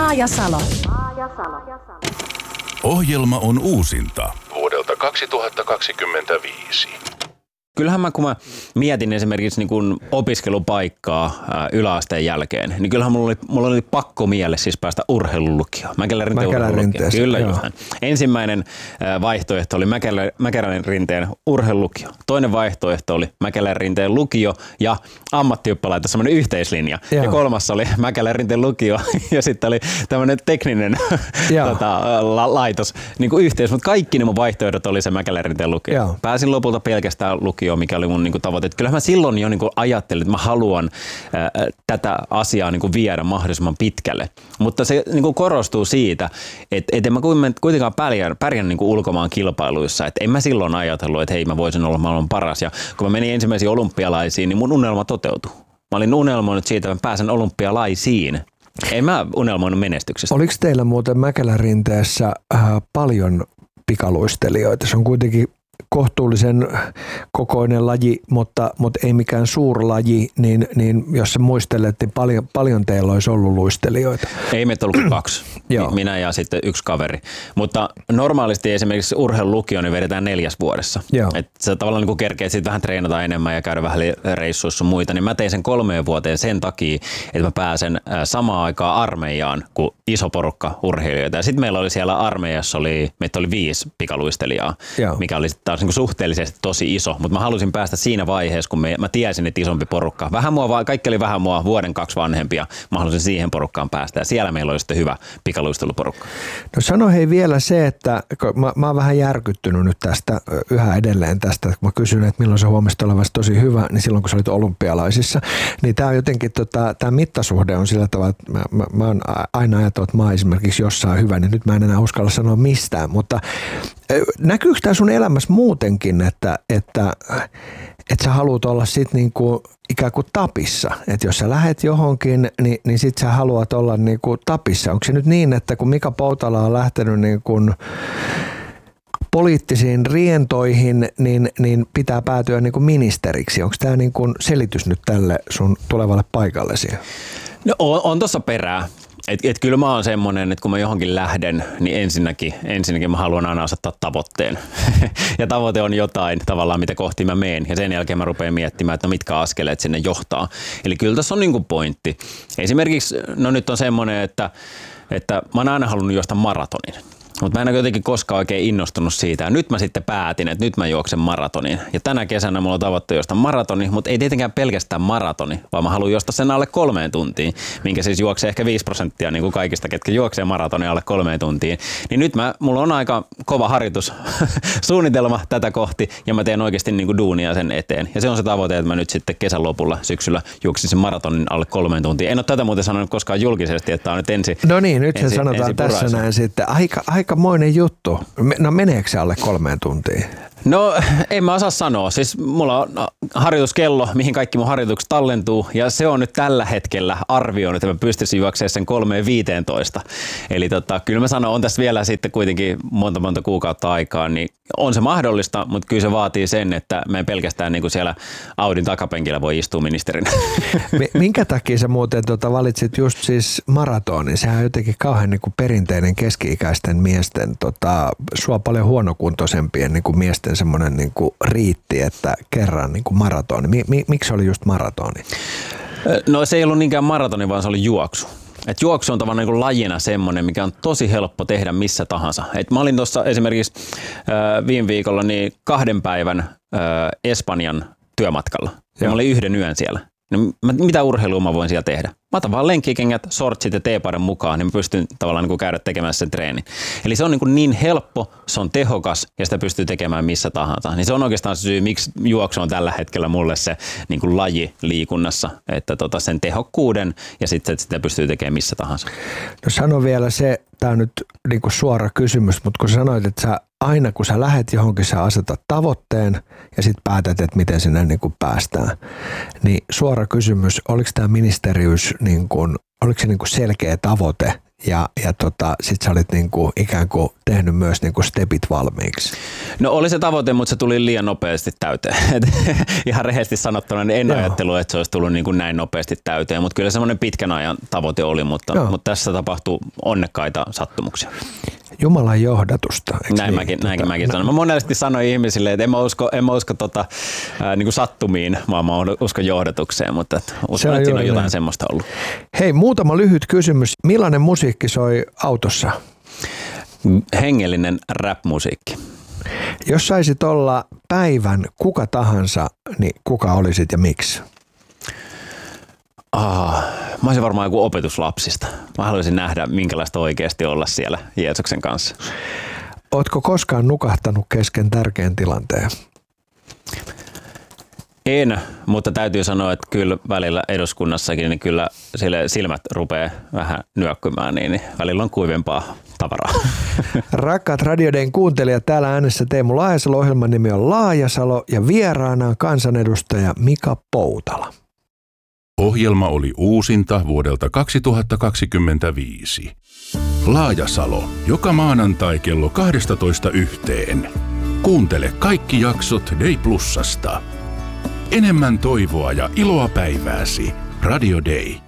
Maa ja Salo. Ohjelma on uusinta vuodelta 2025. Kyllähän kun mä mietin esimerkiksi niin kuin opiskelupaikkaa yläasteen jälkeen, niin kyllähän mulla oli pakko mielessä siis päästä urheilulukioon. Mäkelärinteen urheilulukioon. Kyllä just näin. Ensimmäinen vaihtoehto oli Mäkelärinteen urheilulukio. Toinen vaihtoehto oli Mäkelärinteen lukio ja ammattioppilaitos, semmoinen yhteislinja. Joo. Ja kolmas oli Mäkelärinteen lukio ja sitten oli tämmöinen tekninen laitos niin kuin yhteys. Mutta kaikki ne mun vaihtoehdot oli se Mäkelärinteen lukio. Joo. Pääsin lopulta pelkästään lukioon, mikä oli mun niinku tavoite. Kyllähän mä silloin jo niinku ajattelin, että mä haluan tätä asiaa niinku viedä mahdollisimman pitkälle. Mutta se niinku korostuu siitä, että en mä kuitenkaan pärjän niinku ulkomaan kilpailuissa. Et en mä silloin ajatellut, että hei, mä voisin olla maailman paras. Ja kun mä menin ensimmäisiin olympialaisiin, niin mun unelma toteutui. Mä olin unelmoinut siitä, että mä pääsen olympialaisiin. En mä unelmoinut menestyksestä. Oliko teillä muuten Mäkelärinteessä paljon pikaluistelijoita? Se on kuitenkin kohtuullisen kokoinen laji, mutta ei mikään suurlaji, niin jos sä muistelet, niin paljon teillä olisi ollut luistelijoita. Ei meitä ollut kuin 2. Minä ja sitten 1 kaveri. Mutta normaalisti esimerkiksi urheilulukio niin vedetään 4 vuodessa. Että sä tavallaan niin kerkeet sitten vähän treenata enemmän ja käydä vähän reissuissa muita, niin mä tein sen 3 vuoteen sen takia, että mä pääsen samaan aikaan armeijaan kuin iso porukka urheilijoita. Ja sitten meillä oli siellä armeijassa, meitä oli 5 pikaluistelijaa, mikä oli taas niin suhteellisesti tosi iso, mutta mä halusin päästä siinä vaiheessa, kun mä tiesin, että isompi porukka. Kaikki oli vähän mua 1-2 vanhempia. Mä halusin siihen porukkaan päästä ja siellä meillä oli sitten hyvä pikaluisteluporukka. No sano hei vielä se, että mä oon vähän järkyttynyt nyt tästä yhä edelleen tästä, kun mä kysyn, että milloin sä huomasit olevasi tosi hyvä, niin silloin kun sä olit olympialaisissa, niin tää on jotenkin, tää mittasuhde on sillä tavalla, että mä oon aina ajatellut, että mä oon esimerkiksi jossain hyvä, niin nyt mä en enää uskalla sanoa mistään, mutta näkyykö tää sun elämässä muutenkin, että sä haluat olla sit niinku ikään kuin tapissa, että jos sä lähet johonkin, niin sit sä haluat olla niinku tapissa. Onko se nyt niin, että kun Mika Poutala on lähtenyt niinku poliittisiin rientoihin, niin pitää päätyä niinku ministeriksi? Onko tämä niinku selitys nyt tälle sun tulevalle paikallesi? No on tuossa perää. Et kyllä mä oon semmonen, että kun mä johonkin lähden, niin ensinnäkin mä haluan aina asettaa tavoitteen. Ja tavoite on jotain tavallaan, mitä kohti mä meen. Ja sen jälkeen mä rupean miettimään, että mitkä askeleet sinne johtaa. Eli kyllä tässä on niinku pointti. Esimerkiksi, no nyt on semmonen, että mä oon aina halunnut juosta maratonin. Mutta mä en ole jotenkin koskaan oikein innostunut siitä. Ja nyt mä sitten päätin, että nyt mä juoksen maratonin. Ja tänä kesänä mulla on tavoitteena juosta maratoni, mutta ei tietenkään pelkästään maratoni, vaan mä haluan juosta sen alle 3 tuntiin, minkä siis juoksee ehkä 5% niin kuin kaikista, ketkä juoksee maratonia alle 3 tuntiin. Niin nyt mulla on aika kova harjoitussuunnitelma tätä kohti, ja mä teen oikeasti niin kuin duunia sen eteen. Ja se on se tavoite, että mä nyt sitten kesän lopulla syksyllä juoksisin maratonin alle 3 tuntia. En ole tätä muuten sanonut koskaan julkisesti, että on nyt No niin, nyt se sanotaan tässä näin sitten. Aikamoinen juttu. No meneekö se alle 3 tuntiin? No en mä osaa sanoa. Siis mulla on harjoituskello, mihin kaikki mun harjoitukset tallentuu, ja se on nyt tällä hetkellä arvioinut, että mä pystyisin juoksemaan sen 3:15. Eli kyllä mä sanon, on tässä vielä sitten kuitenkin monta kuukautta aikaa, niin on se mahdollista, mutta kyllä se vaatii sen, että me pelkästään niin kuin siellä Audin takapenkillä voi istua ministerinä. Minkä takia sä muuten valitsit just siis maratonin? Sehän on jotenkin kauhean niin kuin perinteinen keski-ikäisten miesten, sua paljon huonokuntoisempien niin kuin miesten semmoinen niin kuin riitti, että kerran niin kuin maratoni. Miksi oli just maratoni? No se ei ollut niinkään maratoni, vaan se oli juoksu. Et juoksu on tavallaan niin kuin lajina semmoinen, mikä on tosi helppo tehdä missä tahansa. Et mä olin tuossa esimerkiksi viime viikolla niin 2 päivän Espanjan työmatkalla. Ja mä olin 1 yön siellä. No, mitä urheilua mä voin siellä tehdä? Mä otan vaan lenkkikengät, shortsit ja teepaidan mukaan, niin mä pystyn tavallaan niin kuin käydä tekemään sen treenin. Eli se on niin helppo, se on tehokas ja sitä pystyy tekemään missä tahansa. Niin se on oikeastaan se syy, miksi juoksu on tällä hetkellä mulle se niin kuin laji liikunnassa, että sen tehokkuuden ja sitten että sitä pystyy tekemään missä tahansa. No sano vielä se, tämä on nyt niin kuin suora kysymys, mutta kun sanoit, että aina kun sä lähet johonkin, sä asetat tavoitteen ja sitten päätät, että miten sinne niin kuin päästään. Niin suora kysymys, oliko tämä ministeriys, oliko se niin kuin selkeä tavoite ja sit sä olit niinku ikään kuin tehnyt myös niinku stepit valmiiksi. No oli se tavoite, mutta se tuli liian nopeasti täyteen. Ihan rehellisesti sanottuna, niin en ajatellut, että se olisi tullut niin kuin näin nopeasti täyteen, mutta kyllä semmoinen pitkän ajan tavoite oli, mutta tässä tapahtuu onnekkaita sattumuksia. Jumalan johdatusta. Näinkin mäkin sanon. Mä monesti sanoin ihmisille, että en mä usko niin kuin sattumiin, vaan mä uskon johdatukseen, mutta uskon, että siinä on jotain semmoista ollut. Hei, muutama lyhyt kysymys. Millainen musiikki soi autossa? Hengellinen rap-musiikki. Jos saisit olla päivän kuka tahansa, niin kuka olisit ja miksi? Mä olisin varmaan joku opetuslapsista. Mä haluaisin nähdä, minkälaista oikeasti olla siellä Jeesuksen kanssa. Ootko koskaan nukahtanut kesken tärkeän tilanteen? En, mutta täytyy sanoa, että kyllä välillä eduskunnassakin niin kyllä silmät rupeaa vähän nyökkymään, niin välillä on kuivempaa tavaraa. Rakkaat Radio Dayn kuuntelijat, täällä äänessä Teemu Laajasalo, ohjelman nimi on Laajasalo ja vieraana on kansanedustaja Mika Poutala. Ohjelma oli uusinta vuodelta 2025. Laajasalo, joka maanantai kello 12:00. Kuuntele kaikki jaksot Day Plusasta. Enemmän toivoa ja iloa päivääsi. Radio Day.